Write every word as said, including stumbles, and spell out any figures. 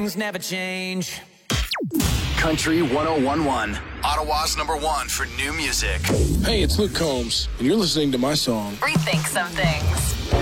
things never change. Country one oh one point one, Ottawa's number one for new music. Hey, it's Luke Combs, and you're listening to my song, Rethink Some Things.